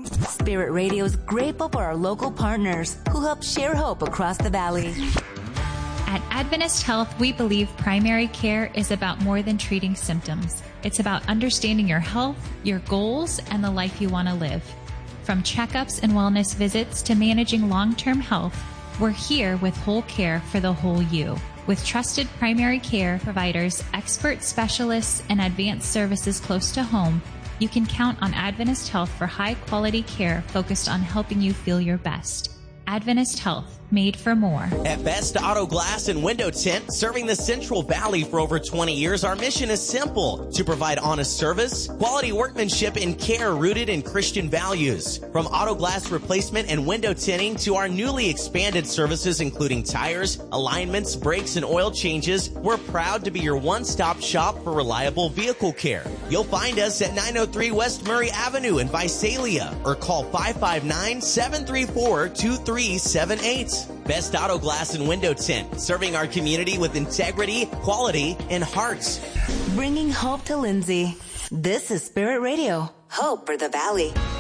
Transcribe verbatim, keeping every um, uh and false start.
Spirit Radio is grateful for our local partners who help share hope across the valley. At Adventist Health, we believe primary care is about more than treating symptoms. It's about understanding your health, your goals, and the life you want to live. From checkups and wellness visits to managing long-term health, we're here with whole care for the whole you. With trusted primary care providers, expert specialists, and advanced services close to home, you can count on Adventist Health for high-quality care focused on helping you feel your best. Adventist Health, made for more. At Best Auto Glass and Window Tint, serving the Central Valley for over twenty years, our mission is simple: to provide honest service, quality workmanship, and care rooted in Christian values. From auto glass replacement and window tinting to our newly expanded services including tires, alignments, brakes, and oil changes, we're proud to be your one-stop shop for reliable vehicle care. You'll find us at nine oh three West Murray Avenue in Visalia or call five five nine, seven three four, two three seven eight. Best Auto Glass and Window Tint, serving our community with integrity, quality, and hearts. Bringing hope to Lindsay. This is Spirit Radio. Hope for the Valley.